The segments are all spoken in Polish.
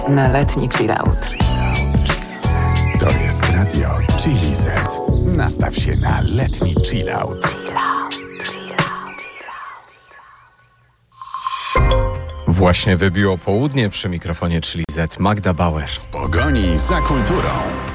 na letni chillout. To jest radio Chili Z. Nastaw się na letni chillout. Właśnie wybiło południe, przy mikrofonie Chili Z Magda Bauer. W pogoni za kulturą.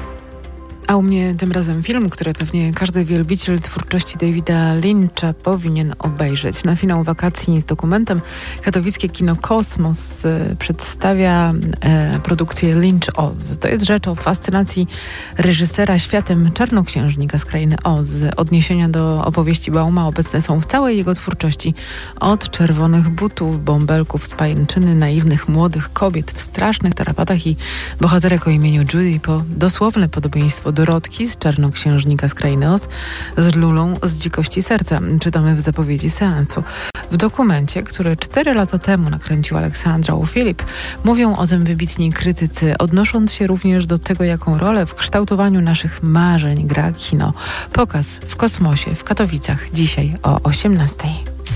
A u mnie tym razem film, który pewnie każdy wielbiciel twórczości Davida Lyncha powinien obejrzeć. Na finał wakacji z dokumentem katowickie kino Kosmos przedstawia produkcję Lynch Oz. To jest rzecz o fascynacji reżysera światem czarnoksiężnika z krainy Oz. Odniesienia do opowieści Bauma obecne są w całej jego twórczości. Od czerwonych butów, bąbelków z pajęczyny, naiwnych młodych kobiet w strasznych tarapatach i bohaterek o imieniu Judy po dosłowne podobieństwo Dorotki z czarnoksiężnika z krainy Oz z Lulą z dzikości serca. Czytamy w zapowiedzi seansu. W dokumencie, który 4 lata temu nakręcił Aleksandra Filip, mówią o tym wybitni krytycy, odnosząc się również do tego, jaką rolę w kształtowaniu naszych marzeń gra kino. Pokaz w Kosmosie w Katowicach dzisiaj o 18:00.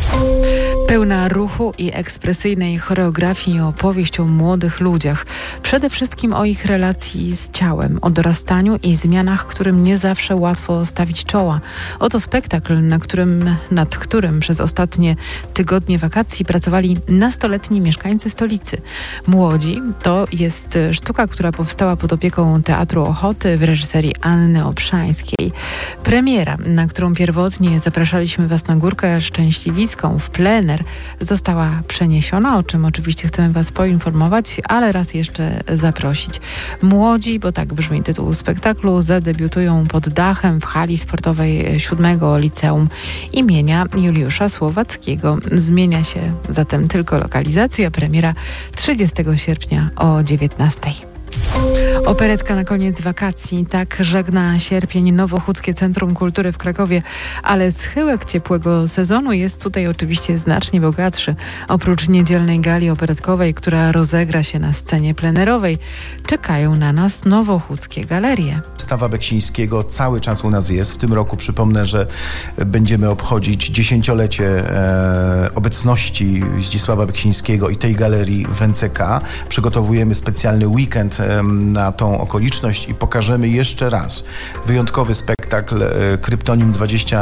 Pełna ruchu i ekspresyjnej choreografii opowieść o młodych ludziach. Przede wszystkim o ich relacji z ciałem, o dorastaniu i zmianach, którym nie zawsze łatwo stawić czoła. Oto spektakl, nad którym przez ostatnie tygodnie wakacji pracowali nastoletni mieszkańcy stolicy. Młodzi to jest sztuka, która powstała pod opieką Teatru Ochoty w reżyserii Anny Obszańskiej. Premiera, na którą pierwotnie zapraszaliśmy Was na Górkę Szczęśliwicką w plener, została przeniesiona, o czym oczywiście chcemy Was poinformować, ale raz jeszcze zaprosić. Młodzi, bo tak brzmi tytuł spektaklu, zadebiutują pod dachem w hali sportowej 7 Liceum imienia Juliusza Słowackiego. Zmienia się zatem tylko lokalizacja. Premiera 30 sierpnia o 19:00. Operetka na koniec wakacji. Tak żegna sierpień Nowochódzkie Centrum Kultury w Krakowie, ale schyłek ciepłego sezonu jest tutaj oczywiście znacznie bogatszy. Oprócz niedzielnej gali operetkowej, która rozegra się na scenie plenerowej, czekają na nas nowochódzkie galerie. Wystawa Beksińskiego cały czas u nas jest. W tym roku przypomnę, że będziemy obchodzić 10-lecie obecności Zdzisława Beksińskiego i tej galerii w NCK. Przygotowujemy specjalny weekend na tą okoliczność i pokażemy jeszcze raz wyjątkowy spektakl Kryptonim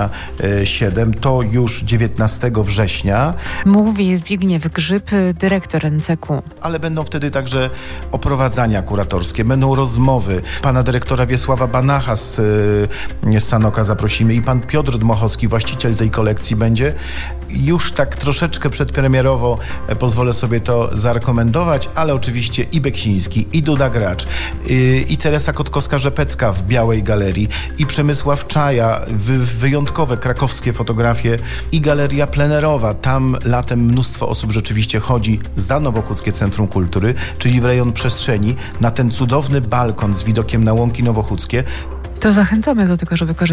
27. To już 19 września. Mówi Zbigniew Grzyb, dyrektor NCK. Ale będą wtedy także oprowadzania kuratorskie, będą rozmowy. Pana dyrektora Wiesława Banacha z Sanoka zaprosimy i pan Piotr Dmochowski, właściciel tej kolekcji, będzie. Już tak troszeczkę przedpremierowo pozwolę sobie to zarekomendować, ale oczywiście i Beksiński, i Duda Gracz, i Teresa Kotkowska-Rzepecka w Białej Galerii, i Przemysław Czaja, wyjątkowe krakowskie fotografie, i galeria plenerowa. Tam latem mnóstwo osób rzeczywiście chodzi za Nowochódzkie Centrum Kultury, czyli w rejon przestrzeni, na ten cudowny balkon z widokiem na łąki nowochódzkie. To zachęcamy do tego, żeby korzystać